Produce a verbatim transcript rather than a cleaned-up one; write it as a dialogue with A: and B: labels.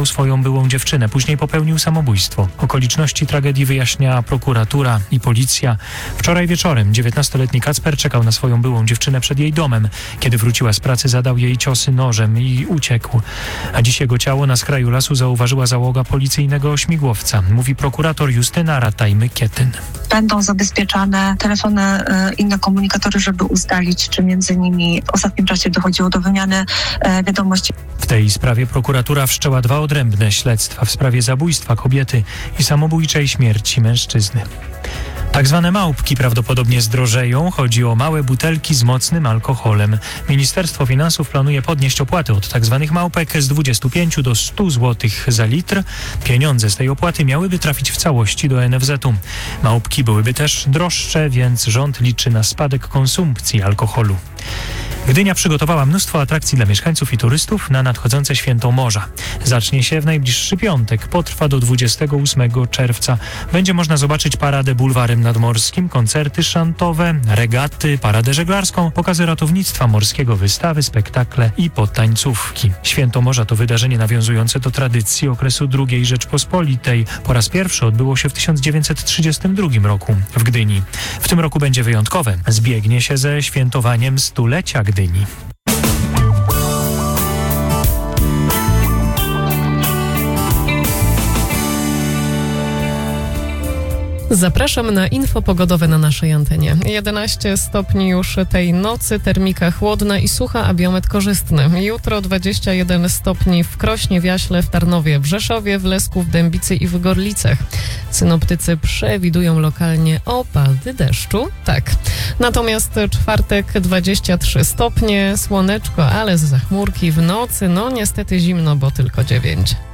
A: swoją byłą dziewczynę. Później popełnił samobójstwo. Okoliczności tragedii wyjaśnia prokuratura i policja. Wczoraj wieczorem dziewiętnastoletni Kacper czekał na swoją byłą dziewczynę przed jej domem. Kiedy wróciła z pracy, zadał jej ciosy nożem i uciekł. A dziś jego ciało na skraju lasu zauważyła załoga policyjnego śmigłowca. Mówi prokurator Justyna Ratajmy-Kietyn.
B: Będą zabezpieczane telefony, inne komunikatory, żeby ustalić, czy między nimi w ostatnim czasie dochodziło do wymiany wiadomości.
A: W tej sprawie prokuratura wszczęła dwa odrębne śledztwa w sprawie zabójstwa kobiety i samobójczej śmierci mężczyzny. Tak zwane małpki prawdopodobnie zdrożeją. Chodzi o małe butelki z mocnym alkoholem. Ministerstwo Finansów planuje podnieść opłaty od tak zwanych małpek z dwudziestu pięciu do stu złotych za litr. Pieniądze z tej opłaty miałyby trafić w całości do en ef zetu. Małpki byłyby też droższe, więc rząd liczy na spadek konsumpcji alkoholu. Gdynia przygotowała mnóstwo atrakcji dla mieszkańców i turystów na nadchodzące Święto Morza. Zacznie się w najbliższy piątek, potrwa do dwudziestego ósmego czerwca. Będzie można zobaczyć paradę bulwarem nadmorskim, koncerty szantowe, regaty, paradę żeglarską, pokazy ratownictwa morskiego, wystawy, spektakle i potańcówki. Święto Morza to wydarzenie nawiązujące do tradycji okresu drugiej Rzeczpospolitej. Po raz pierwszy odbyło się w tysiąc dziewięćset trzydziestym drugim roku w Gdyni. W tym roku będzie wyjątkowe. Zbiegnie się ze świętowaniem stulecia Gdyni.
C: Zapraszam na info pogodowe na naszej antenie. jedenaście stopni już tej nocy, termika chłodna i sucha, a biometr korzystny. Jutro dwadzieścia jeden stopni w Krośnie, w Jaśle, w Tarnowie, w Rzeszowie, w Lesku, w Dębicy i w Gorlicach. Synoptycy przewidują lokalnie opady deszczu. Tak. Natomiast czwartek dwadzieścia trzy stopnie, słoneczko, ale z zachmurki w nocy, no niestety zimno, bo tylko dziewięć.